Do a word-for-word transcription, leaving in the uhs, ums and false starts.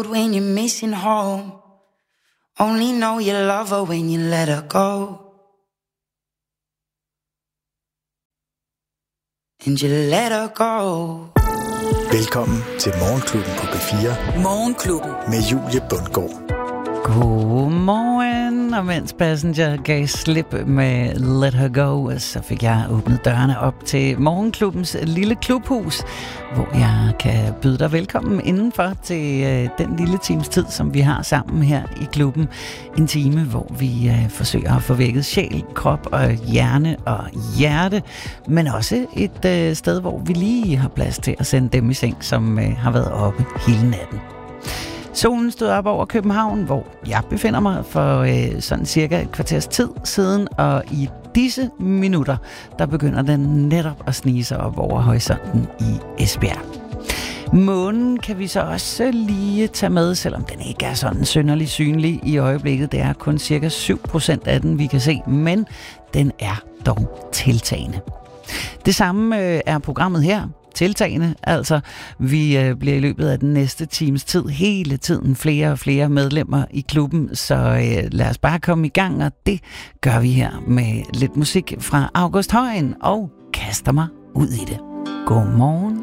When you're missing home, only know you love her when you let her go. And you let her go. Velkommen til Morgenklubben på B fire. Morgenklubben med Julie Bundgaard. Godmorgen, og mens Passenger gav slip med Let Her Go, så fik jeg åbnet dørene op til Morgenklubbens lille klubhus, hvor jeg kan byde dig velkommen indenfor til øh, den lille times tid, som vi har sammen her i klubben. En time, hvor vi øh, forsøger at få vækket sjæl, krop og hjerne og hjerte, men også et øh, sted, hvor vi lige har plads til at sende dem i seng, som øh, har været oppe hele natten. Solen stod op over København, hvor jeg befinder mig for øh, sådan cirka et kvarters tid siden, og i disse minutter, der begynder den netop at snige sig op over horisonten i Esbjerg. Månen kan vi så også lige tage med, selvom den ikke er sådan synderligt synlig i øjeblikket. Det er kun cirka syv procent af den, vi kan se, men den er dog tiltagende. Det samme øh, er programmet her. Tiltagende, altså vi øh, bliver i løbet af den næste times tid hele tiden flere og flere medlemmer i klubben, så øh, lad os bare komme i gang, og det gør vi her med lidt musik fra August Højen og kaster mig ud i det. Godmorgen.